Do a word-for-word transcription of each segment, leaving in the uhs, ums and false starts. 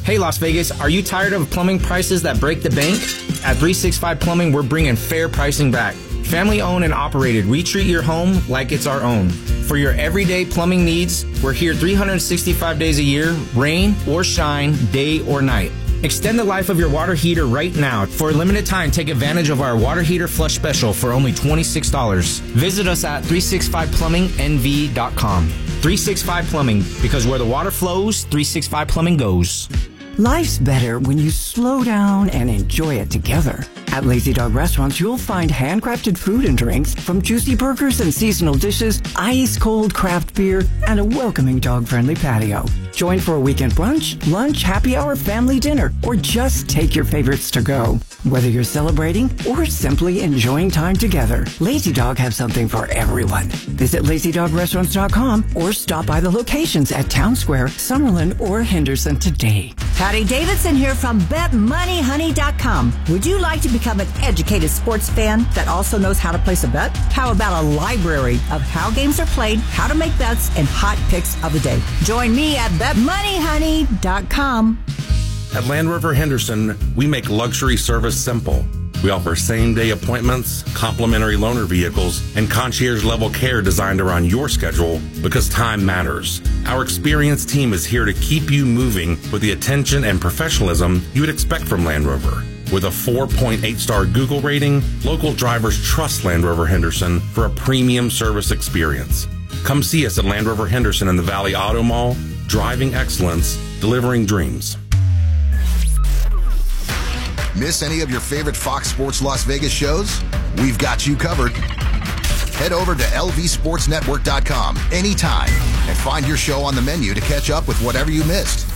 Hey Las Vegas, are you tired of plumbing prices that break the bank? At three sixty-five Plumbing, we're bringing fair pricing back. Family owned and operated, we treat your home like it's our own. For your everyday plumbing needs, we're here three hundred sixty-five days a year, rain or shine, day or night. Extend the life of your water heater right now. For a limited time, take advantage of our water heater flush special for only twenty-six dollars. Visit us at three sixty-five plumbing n v dot com. three sixty-five Plumbing, because where the water flows, three sixty-five Plumbing goes. Life's better when you slow down and enjoy it together. At Lazy Dog Restaurants, you'll find handcrafted food and drinks, from juicy burgers and seasonal dishes, ice-cold craft beer, and a welcoming dog-friendly patio. Join for a weekend brunch, lunch, happy hour, family dinner, or just take your favorites to go. Whether you're celebrating or simply enjoying time together, Lazy Dog has something for everyone. Visit lazy dog restaurants dot com or stop by the locations at Town Square, Summerlin, or Henderson today. Patty Davidson here from bet money honey dot com. Would you like to become an educated sports fan that also knows how to place a bet? How about a library of how games are played, how to make bets, and hot picks of the day? Join me at bet money honey dot com. At Land Rover Henderson, we make luxury service simple. We offer same-day appointments, complimentary loaner vehicles, and concierge-level care designed around your schedule because time matters. Our experienced team is here to keep you moving with the attention and professionalism you would expect from Land Rover. With a four point eight star Google rating, local drivers trust Land Rover Henderson for a premium service experience. Come see us at Land Rover Henderson in the Valley Auto Mall, driving excellence, delivering dreams. Miss any of your favorite Fox Sports Las Vegas shows? We've got you covered. Head over to L V sports network dot com anytime and find your show on the menu to catch up with whatever you missed.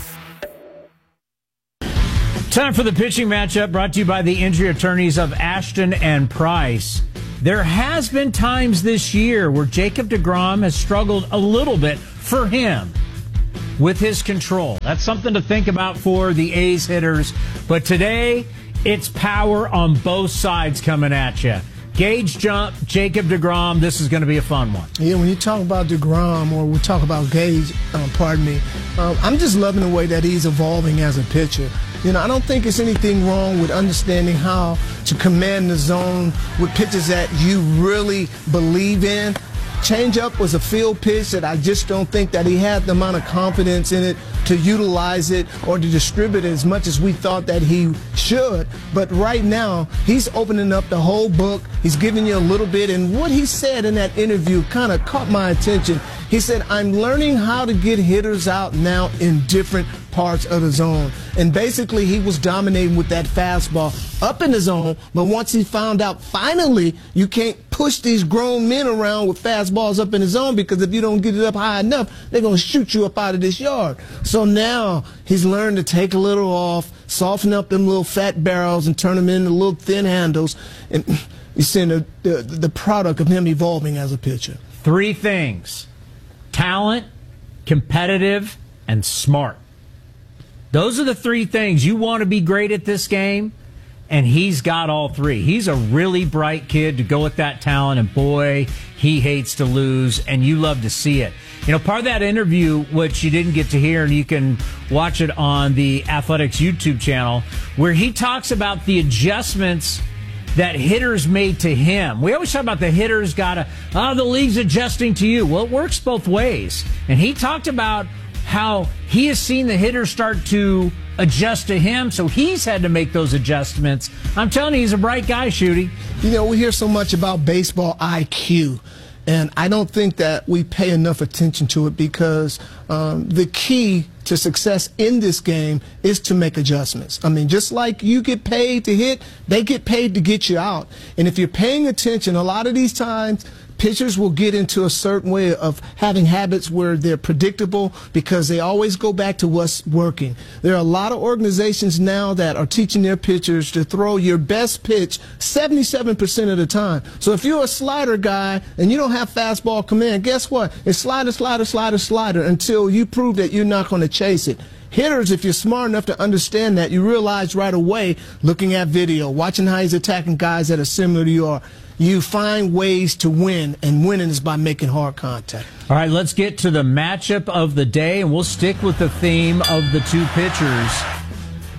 Time for the pitching matchup, brought to you by the injury attorneys of Ashton and Price. There has been times this year where Jacob deGrom has struggled a little bit for him with his control. That's something to think about for the A's hitters. But today, it's power on both sides coming at you. Gage jump, Jacob deGrom. This is going to be a fun one. Yeah, when you talk about deGrom or we talk about Gage, um, pardon me, um, I'm just loving the way that he's evolving as a pitcher. You know, I don't think there's anything wrong with understanding how to command the zone with pitches that you really believe in. Changeup was a field pitch that I just don't think that he had the amount of confidence in it to utilize it or to distribute it as much as we thought that he should. But right now, he's opening up the whole book. He's giving you a little bit. And what he said in that interview kind of caught my attention. He said, I'm learning how to get hitters out now in different parts of the zone. And basically, he was dominating with that fastball up in the zone. But once he found out, finally, you can't push these grown men around with fastballs up in the zone, because if you don't get it up high enough, they're going to shoot you up out of this yard. So now he's learned to take a little off, soften up them little fat barrels and turn them into little thin handles. And you're seeing the, the, the product of him evolving as a pitcher. Three things: talent, competitive, and smart. Those are the three things. You want to be great at this game, and he's got all three. He's a really bright kid to go with that talent, and boy, he hates to lose, and you love to see it. You know, part of that interview, which you didn't get to hear, and you can watch it on the Athletics YouTube channel, where he talks about the adjustments that hitters made to him. We always talk about the hitters got to, oh, the league's adjusting to you. Well, it works both ways. And he talked about how he has seen the hitters start to adjust to him, so he's had to make those adjustments. I'm telling you, he's a bright guy, Shooty. You know, we hear so much about baseball I Q, and I don't think that we pay enough attention to it, because um, the key to success in this game is to make adjustments. I mean, just like you get paid to hit, they get paid to get you out. And if you're paying attention, a lot of these times, pitchers will get into a certain way of having habits where they're predictable because they always go back to what's working. There are a lot of organizations now that are teaching their pitchers to throw your best pitch seventy-seven percent of the time. So if you're a slider guy and you don't have fastball command, guess what? It's slider, slider, slider, slider until you prove that you're not going to chase it. Hitters, if you're smart enough to understand that, you realize right away, looking at video, watching how he's attacking guys that are similar to you are, you find ways to win, and winning is by making hard contact. All right, let's get to the matchup of the day, and we'll stick with the theme of the two pitchers.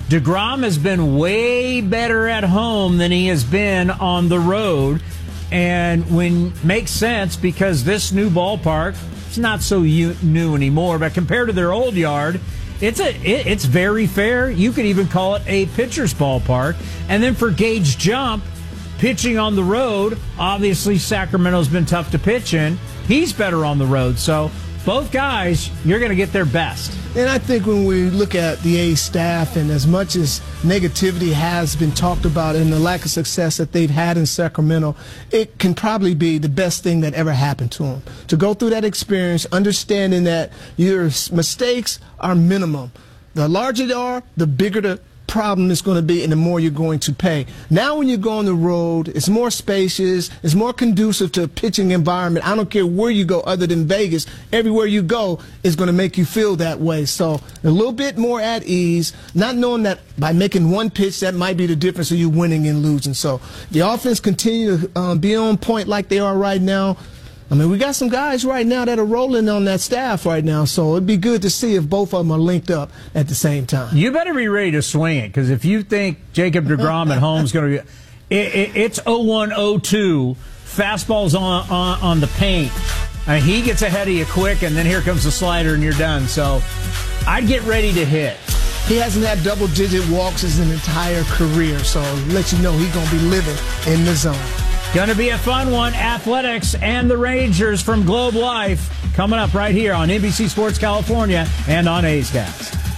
DeGrom has been way better at home than he has been on the road. And when makes sense because this new ballpark, it's not so u- new anymore, but compared to their old yard, it's a it, it's very fair. You could even call it a pitcher's ballpark. And then for Gage Jump, pitching on the road, obviously Sacramento's been tough to pitch in. He's better on the road. So both guys, you're going to get their best. And I think when we look at the A's staff, and as much as negativity has been talked about and the lack of success that they've had in Sacramento, it can probably be the best thing that ever happened to them. To go through that experience, understanding that your mistakes are minimum. The larger they are, the bigger the problem is going to be and the more you're going to pay. Now when you go on the road, it's more spacious, it's more conducive to a pitching environment. I don't care where you go other than Vegas. Everywhere you go is going to make you feel that way. So a little bit more at ease, not knowing that by making one pitch that might be the difference of you winning and losing. So the offense continue to um, be on point like they are right now. I mean, we got some guys right now that are rolling on that staff right now, so it'd be good to see if both of them are linked up at the same time. You better be ready to swing it, because if you think Jacob deGrom at home is going to be, it, it, it's oh one oh two, fastballs on, on on the paint. I mean, he gets ahead of you quick, and then here comes the slider, and you're done. So I'd get ready to hit. He hasn't had double-digit walks his entire career, so let you know he's going to be living in the zone. Going to be a fun one. Athletics and the Rangers from Globe Life coming up right here on N B C Sports California and on A's Cast.